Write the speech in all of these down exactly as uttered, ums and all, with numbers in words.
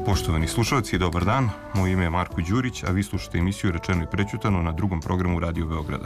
Poštovani slušalci, dobar dan. Moje ime je Marko Đurić, a vi slušate emisiju Rečeno i prećutano na drugom programu Radio Beograda.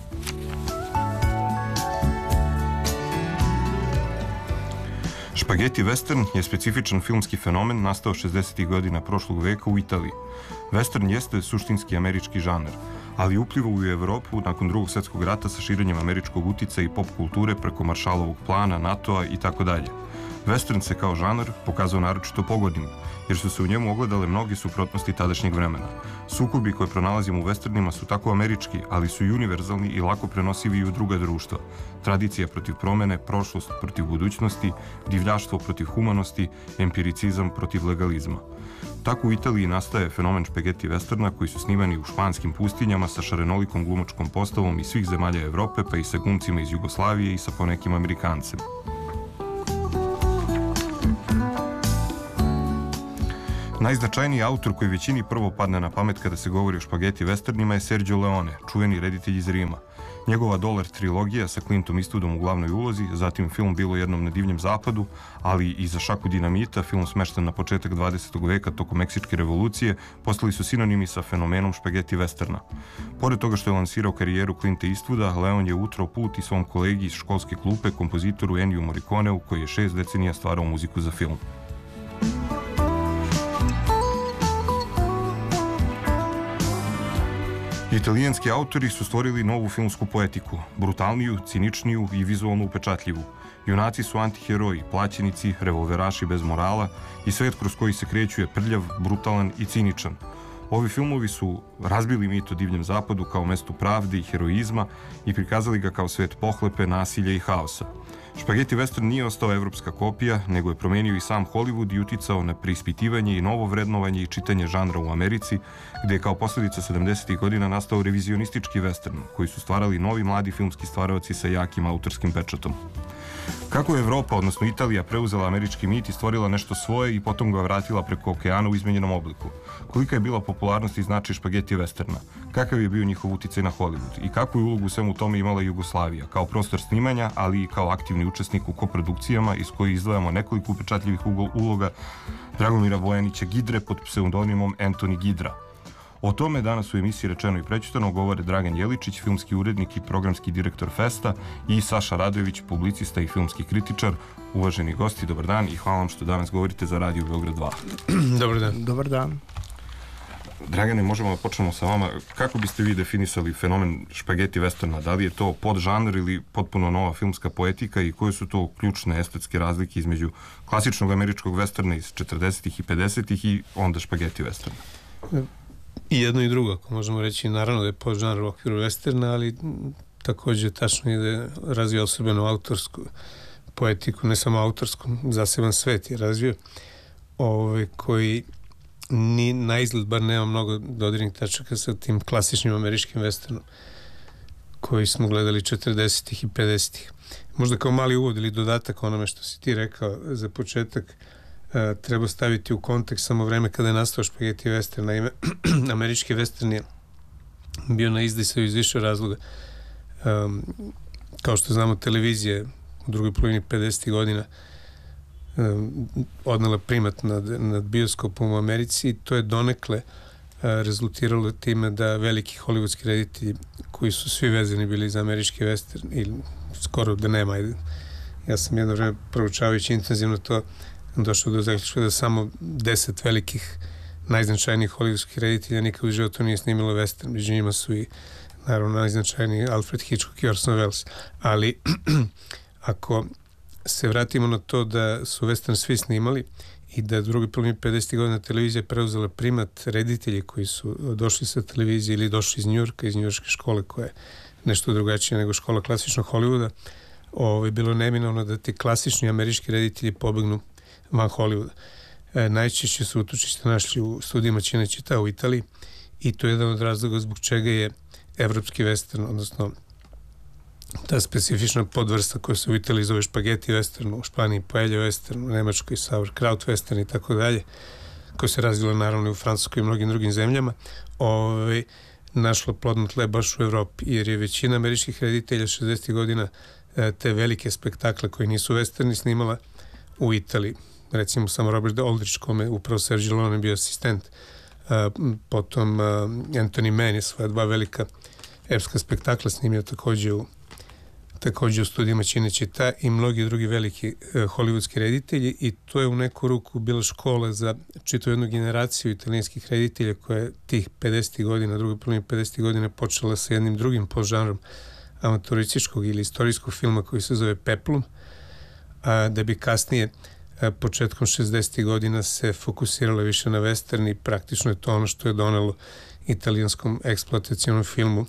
Špageti western je specifičan filmski fenomen nastao šezdesetih godina prošlog veka u Italiji. Western jeste suštinski američki žanr, ali uplivao u Evropu nakon drugog svjetskog rata sa širenjem američkog uticaja i pop kulture preko Maršalovog plana, NATO-a i tako dalje. Western se kao žanr pokazao naročito pogodnim, jer su se u njemu ogledale mnoge suprotnosti tadašnjeg vremena. Sukobi koje pronalazimo u westernima su tako američki, ali su i univerzalni i lako prenosivi i u druga društva. Tradicija protiv promene, prošlost protiv budućnosti, divljaštvo protiv humanosti, empiricizam protiv legalizma. Tako u Italiji nastaje fenomen špageti westerna koji su snimani u španskim pustinjama sa šarenolikom glumačkom postavom iz svih zemalja Evrope, pa i sa glumcima iz Jugoslavije i sa ponekim Amerikancem. Najznačajniji autor koji većini prvo padne na pamet kada se govori o špageti westernima je Sergio Leone, čuveni reditelj iz Rima. Njegova Dolar trilogija sa Clintom Eastwoodom u glavnoj ulozi, zatim film Bilo jednom na divljem zapadu, ali i Za šaku dinamita, film smešten na početak dvadesetog veka tokom Meksičke revolucije, postali su sinonimi sa fenomenom špageti westerna. Pored toga što je lansirao karijeru Clinta Eastwooda, Leon je utrao put i svom kolegi iz školske klupe, kompozitoru Enniju Morriconeu, koji je šest decenija stvarao muziku za film. Italijanski autori su stvorili novu filmsku poetiku, brutalniju, ciničniju i vizualno upečatljivu. Junaci su antiheroji, plaćenici, revolveraši bez morala i svet kroz koji se kreću je prljav, brutalan i ciničan. Ovi filmovi su razbili mit o divljem zapadu kao mestu pravde i heroizma i prikazali ga kao svet pohlepe, nasilja i haosa. Špageti western nije ostao evropska kopija, nego je promenio i sam Hollywood i uticao na preispitivanje i novo vrednovanje i čitanje žanra u Americi, gde je kao posljedica sedamdesetih godina nastao revizionistički western, koji su stvarali novi mladi filmski stvaraoci sa jakim autorskim pečatom. Kako je Evropa, odnosno Italija, preuzela američki mit i stvorila nešto svoje i potom ga vratila preko okeana u izmenjenom obliku? Kolika je bila popularnost i značaj špageti westerna? Kakav je bio njihov uticaj na Hollywood? I kakvu je ulogu u svemu tome imala Jugoslavija, kao prostor snimanja, ali i kao aktivni učesnik u koprodukcijama iz kojih izdvajamo nekoliko upečatljivih uloga Dragomira Bojanića Gidre pod pseudonimom Anthony Gidra. O tome danas u emisiji Rečeno i prećutano govore Dragan Jeličić, filmski urednik i programski direktor Festa, i Saša Radojević, publicista i filmski kritičar. Uvaženi gosti, dobar dan i hvala vam što danas govorite za Radio Beograd dva. Dobar dan. Dobar dan. Dragane, možemo da počnemo sa vama. Kako biste vi definisali fenomen špageti westerna? Da li je to podžanr ili potpuno nova filmska poetika i koje su to ključne estetske razlike između klasičnog američkog westerna iz četrdesetih i pedesetih i onda špageti westerna? I jedno i drugo, ako možemo reći, naravno da je podžanr u okviru westerna, ali također tačno je da je razvio osobenu autorsku poetiku, ne samo autorsku, zaseban svet je razvio, ovaj, koji ni na izgled bar nema mnogo dodirnih tačaka sa tim klasičnim američkim westernom koji smo gledali četrdesetih i pedesetih. Možda kao mali uvod ili dodatak onome što si ti rekao za početak, Uh, treba staviti u kontekst samo vreme kada je nastao špageti western. Naime, američki western je bio na izdisaju iz više razloga. Um, kao što znamo, televizija u drugoj polovini pedesetih godina um, odnela primat nad, nad bioskopom u Americi i to je donekle uh, rezultiralo time da veliki hollywoodski reditelji koji su svi vezani bili za američki western ili skoro da nema. Ja sam jedno vreme proučavajući intenzivno to došao do zaključka da samo deset velikih najznačajnijih hollywoodskih reditelja nikad u životu nije snimilo western. Među njima su i naravno najznačajniji Alfred Hitchcock i Orson Welles. Ali ako se vratimo na to da su western svi snimali i da drugi polovini pedesetih godina televizija preuzela primat, reditelji koji su došli sa televizije ili došli iz Njujorka, iz njujorške škole koja je nešto drugačija nego škola klasičnog Hollywooda, ovo je bilo neminovno da ti klasični američki reditelji pobegnu van Hollywooda. E, najčešće su utočište našli u studijima Cinecittà u Italiji i to je jedan od razloga zbog čega je evropski western, odnosno ta specifična podvrsta koja se u Italiji zove špageti western, u Španiji paella western, u Nemačkoj sauerkraut western i tako dalje, koja se razvila naravno i u Francuskoj i mnogim drugim zemljama, ovaj, našlo plodno tle baš u Evropi, jer je većina američkih reditelja šezdesetih godina te velike spektakle koji nisu westerni snimala u Italiji. recimo samo Robert Aldrich, kome upravo Sergio Leone bio asistent, potom Anthony Mann je svoja dva velika epska spektakla snimio takođe u takođe u studijima Cinecittà i mnogi drugi veliki eh, hollywoodski reditelji, i to je u neku ruku bila škola za čitavu jednu generaciju italijanskih reditelja koja je tih pedesetih godina, druge polovine pedesetih godina počela sa jednim drugim podžanrom amaturističkog ili istorijskog filma koji se zove Peplum, a da bi kasnije a, početkom šezdesetih godina se fokusirala više na western, i praktično je to ono što je donelo italijanskom eksploatacionom filmu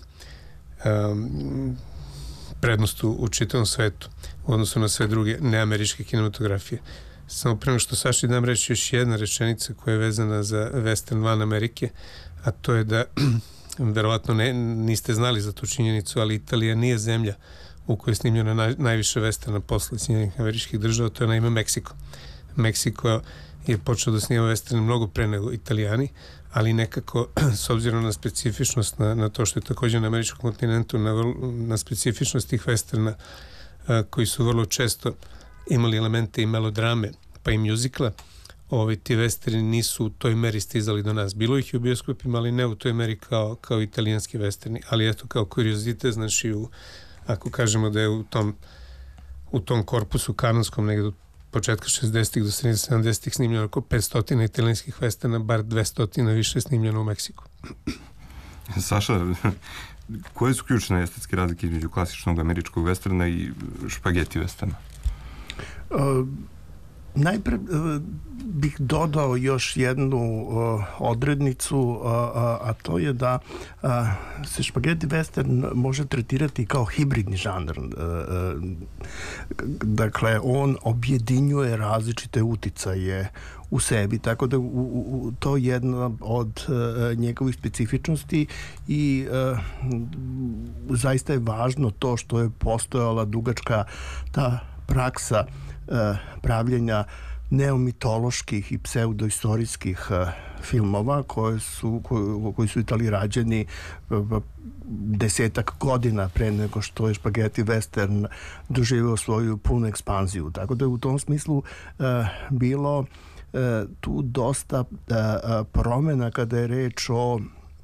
um, prednost u, u čitavom svetu u odnosu na sve druge neameričke kinematografije. Samo prema što Saši dam reći još jedna rečenica koja je vezana za western van Amerike, a to je da verovatno ne, niste znali za tu činjenicu, ali Italija nije zemlja u kojoj je snimljeno naj, najviše westerna posle Sjedinjenih Američkih Država, to je naime Meksiko. Meksiko je počeo da snima western mnogo pre nego Italijani, ali nekako, s obzirom na specifičnost, na, na to što je također na američkom kontinentu, na, na specifičnost tih westerna a, koji su vrlo često imali elemente i melodrame, pa i mjuzikla, ovi, ti westerni nisu u toj meri stizali do nas. Bilo ih u bioskopima, ali ne u toj meri kao, kao italijanski westerni. Ali eto, kao kuriozitet, znači, u, ako kažemo da je u tom, u tom korpusu kanonskom negdje od početka šezdesetih do sredine sedamdesetih snimljeno oko petsto italijanskih westerna, bar dvesta više snimljeno u Meksiku. Saša, koje su ključne estetske razlike između klasičnog američkog westerna i špageti westerna? Uh, najpre uh, bih dodao još jednu uh, odrednicu, uh, uh, a to je da uh, se špageti western može tretirati kao hibridni žanr. Uh, uh, dakle, on objedinjuje različite uticaje u sebi, tako da u, u, to je jedna od uh, njegovih specifičnosti, i uh, zaista je važno to što je postojala dugačka ta praksa uh, pravljenja neomitoloških i pseudoistorijskih uh, filmova koje su, koji, koji su Italiji rađeni uh, desetak godina pre nego što je špageti western doživio svoju punu ekspanziju. Tako da je u tom smislu uh, bilo uh, tu dosta uh, promjena kada je reč o uh,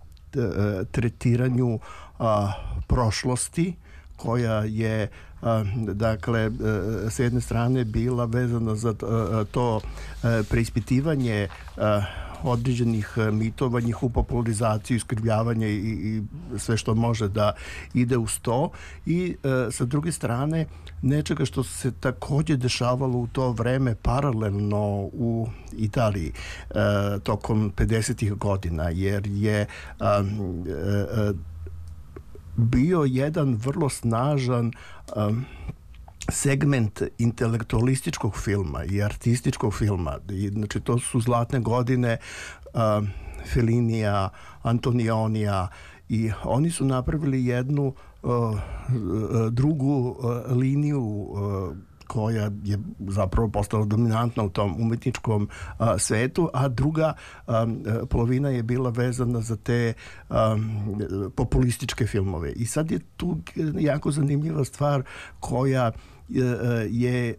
tretiranju uh, prošlosti, koja je dakle s jedne strane bila vezana za to preispitivanje određenih mitova, njihovu popularizaciju, iskrivljavanje i, i sve što može da ide uz to, i e, sa druge strane nečega što se također dešavalo u to vreme paralelno u Italiji e, tokom pedesetih godina, jer je a, e, bio jedan vrlo snažan um, segment intelektualističkog filma i artističkog filma. I, znači, to su zlatne godine um, Fellinija, Antonionija, i oni su napravili jednu uh, drugu uh, liniju uh, koja je zapravo postala dominantna u tom umetničkom a, svetu, a druga a, polovina je bila vezana za te a, populističke filmove. I sad je tu jako zanimljiva stvar koja je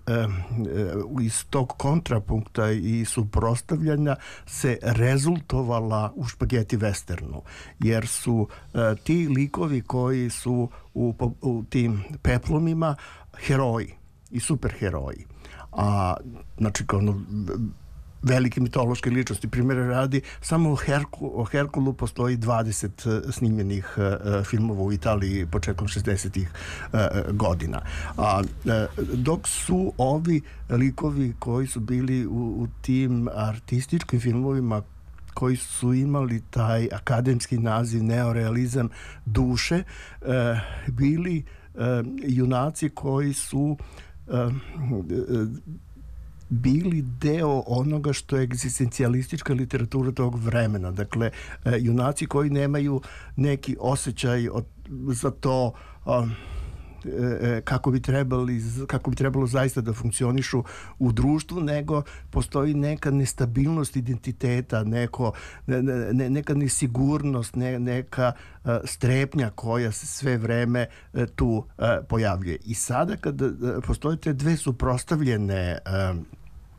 iz tog kontrapunkta i suprotstavljanja se rezultovala u špageti westernu, jer su ti likovi koji su u, u tim peplomima heroji i superheroji. A, znači, kao ono, velike mitološke ličnosti. Primjera radi, samo o, Herku, o Herkulu postoji dvadeset snimljenih uh, filmova u Italiji početkom šezdesetih uh, godina. A, uh, dok su ovi likovi koji su bili u, u tim artističkim filmovima, koji su imali taj akademski naziv neorealizam duše, uh, bili uh, junaci koji su uh, uh, bili deo onoga što je egzistencijalistička literatura tog vremena. Dakle, uh, junaci koji nemaju neki osjećaj od, za to um, kako bi trebali, kako bi trebalo zaista da funkcionišu u društvu, nego postoji neka nestabilnost identiteta, neko, ne, neka nesigurnost, ne, neka uh, strepnja koja se sve vreme uh, tu uh, pojavljuje. I sada kada uh, postoje te dve suprotstavljene uh,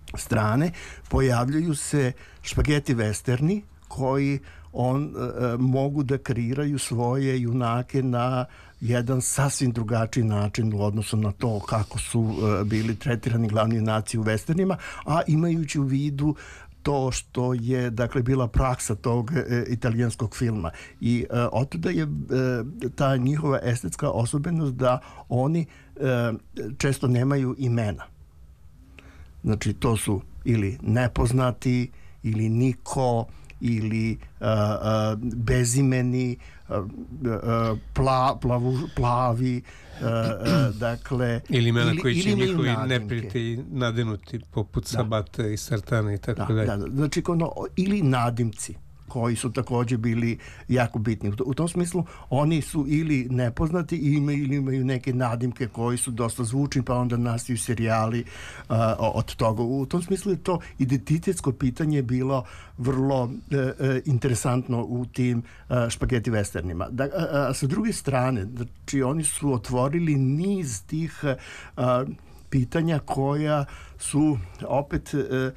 strane pojavljaju se špageti westerni koji on e, mogu da kreiraju svoje junake na jedan sasvim drugačiji način u odnosu na to kako su e, bili tretirani glavni junaci u westernima, a imajući u vidu to što je dakle bila praksa tog e, italijanskog filma i e, otuda je e, ta njihova estetska osobenost da oni e, često nemaju imena. Znači to su ili nepoznati ili niko ili uh, uh, bezimeni, uh, uh, pla, plavu, plavi, uh, uh, dakle... Ili imena ili, koji će ili njihovi neprijatelji nadenuti, poput da. Sabata i Sartana i tako dalje. Da, da, znači, ono, ili nadimci koji su također bili jako bitni. U tom smislu oni su ili nepoznati imaju, ili imaju neke nadimke koji su dosta zvučni, pa onda nastaju serijali uh, od toga. U tom smislu je to identitetsko pitanje bilo vrlo uh, interesantno u tim uh, špageti westernima. Da, uh, sa druge strane, znači oni su otvorili niz tih uh, pitanja koja su opet e, e,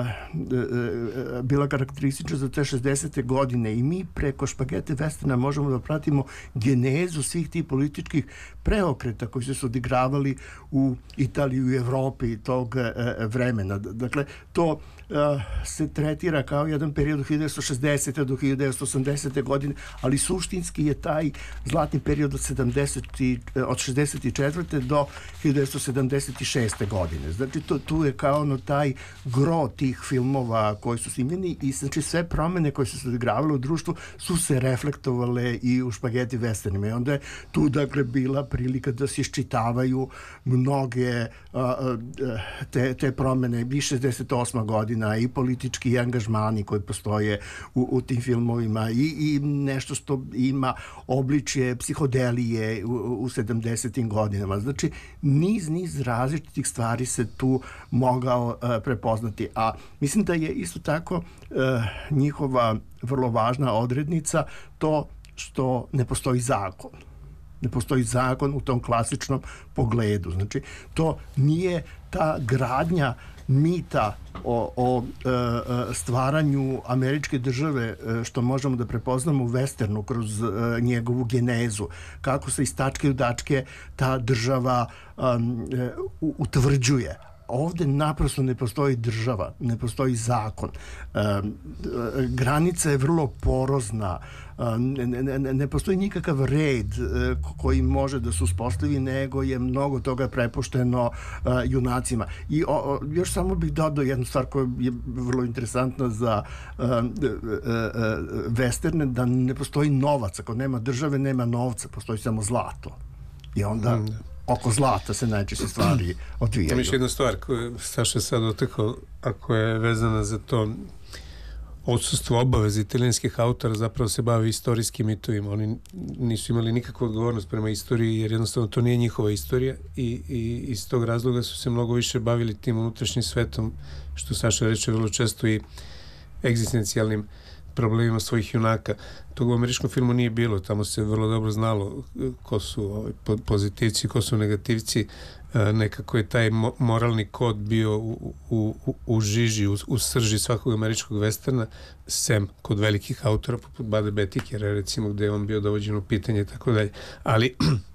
e, bila karakteristična za te šezdesete godine i mi preko špagete westerna možemo da pratimo genezu svih tih političkih preokreta koji su se odigravali u Italiji i u Evropi tog e, vremena. Dakle, to e, se tretira kao jedan period od hiljadu devetsto šezdesete do hiljadu devetsto osamdesete godine, ali suštinski je taj zlatni period od, sedamdeset, od šezdeset četvrte do hiljadu devetsto sedamdeset šeste godine. Znači, to tu je kao ono taj gro tih filmova koji su snimljeni i znači sve promene koje su se odigravale u društvu su se reflektovale i u špageti westernima i onda je tu dakle bila prilika da se iščitavaju mnoge uh, te, te promene i šezdeset osma godina i politički angažmani koji postoje u, u tim filmovima i, i nešto što ima obličje psihodelije u, u sedamdesetim godinama. Znači niz, niz različitih stvari se tu mogao uh, prepoznati. A mislim da je isto tako uh, njihova vrlo važna odrednica to što ne postoji zakon. Ne postoji zakon u tom klasičnom pogledu. Znači, to nije ta gradnja mita o, o e, stvaranju američke države što možemo da prepoznamo u westernu kroz e, njegovu genezu. Kako se iz tačke u dačke ta država um, e, utvrđuje. Ovde naprosto ne postoji država, ne postoji zakon. E, granica je vrlo porozna, ne, ne, ne postoji nikakav red koji može da se uspostavi, nego je mnogo toga prepušteno junacima. I o, o, još samo bih dodao jednu stvar koja je vrlo interesantna za uh, uh, uh, westerne, da ne postoji novac. Ako nema države, nema novca, postoji samo zlato. I onda... Hmm. Oko zlata se najčešće stvari odvijaju. Ima još jedna stvar koju Saša sad otekao, a koja je vezana za to odsustvo obaveza italijanskih autora, zapravo se bavi istorijskim mitovima. Oni nisu imali nikakvu odgovornost prema istoriji, jer jednostavno to nije njihova istorija i, i iz tog razloga su se mnogo više bavili tim unutrašnjim svetom, što Saša reče vrlo često, i egzistencijalnim problemima svojih junaka. Tog u američkom filmu nije bilo, tamo se vrlo dobro znalo ko su ovaj, pozitivci, ko su negativci. E, nekako je taj mo moralni kod bio u, u, u, u žiži, u, u srži svakog američkog westerna, sem kod velikih autora poput Bada Betikera, recimo, gde je on bio dovođen u pitanje i tako dalje. Ali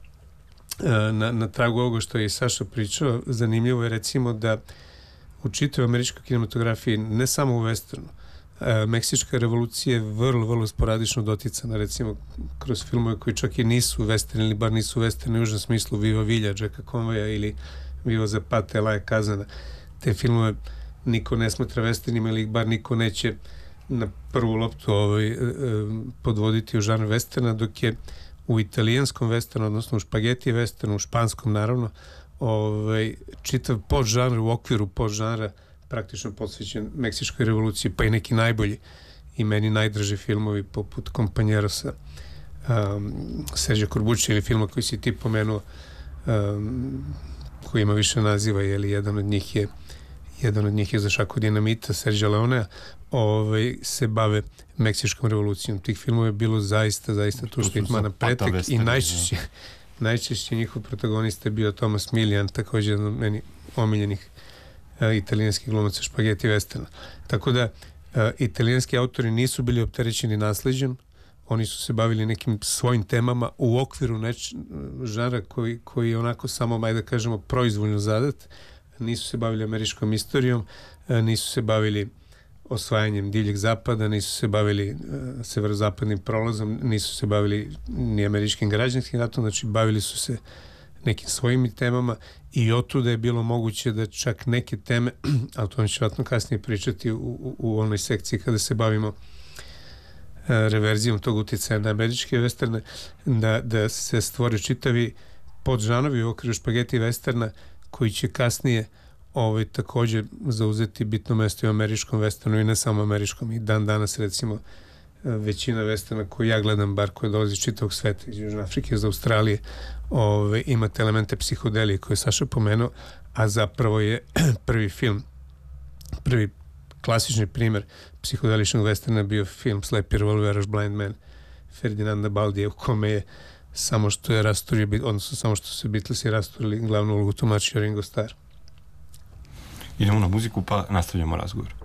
na, na tragu ovoga što je Saša pričao, zanimljivo je recimo da u čitavoj američkoj kinematografiji, ne samo u westernu, Meksička revolucija je vrlo, vrlo sporadično doticana, recimo kroz filmove koji čak i nisu western ili bar nisu western u užem smislu, Viva Vilja, Jacka Conwaya ili Viva Zapata, Elaja Kazana. Te filmove niko ne smatra westernima ili ih bar niko neće na prvu loptu ovaj, podvoditi u žanr westerna, dok je u italijanskom westernu, odnosno u špageti westernu, u španskom naravno, ovaj, čitav podžanr u okviru podžanra praktično posvećen Meksičkoj revoluciji, pa i neki najbolji i meni najdraži filmovi poput Kompanjerosa, um, Serđa Korbuća ili filma koji si ti pomenuo, um, koji ima više naziva, jeli jedan od njih je jedan od njih je Za šaku dinamita Serđa Leonea, ovaj, se bave Meksičkom revolucijom. Tih filmova je bilo zaista, zaista tu što ih ima na pretek i najčešće, najčešće njihov protagonista je bio Thomas Milian, također jedan od meni omiljenih uh, italijanskih glumaca špageti westerna. Tako da uh, italijanski autori nisu bili opterećeni nasleđem, oni su se bavili nekim svojim temama u okviru neč, žanra koji, koji je onako samo, ajde da kažemo, proizvoljno zadat. Nisu se bavili američkom istorijom, nisu se bavili osvajanjem divljeg zapada, nisu se bavili uh, severozapadnim prolazom, nisu se bavili ni američkim građanskim ratom, znači bavili su se nekim svojim temama i otuda je bilo moguće da čak neke teme, ali to ću vratno kasnije pričati u, u, u onoj sekciji kada se bavimo uh, reverzijom tog utjecaja na američke westerne, da, da se stvore čitavi podžanovi u okviru špageti westerna koji će kasnije ovaj, također zauzeti bitno mesto i u američkom westernu i ne samo američkom. I dan danas recimo većina westerna koju ja gledam, bar koje dolazi iz čitavog sveta, iz Južne Afrike, iz Australije, ovaj, imate elemente psihodelije koje je Saša pomenuo, a zapravo je prvi film, prvi klasični primjer psihodeličnog westerna bio film Sleepy Revolveraš Blind Man Ferdinanda Baldija, u kome je samo što je rasturio, odnosno samo što se Beatlesi rasturili, glavnu ulogu tumačio Ringo Starr. Idemo na muziku pa nastavljamo razgovor.